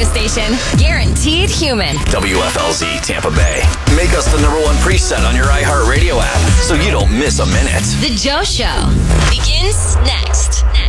station. Guaranteed human. WFLZ Tampa Bay. Make us the number one preset on your iHeartRadio app so you don't miss a minute. The Joe Show begins next.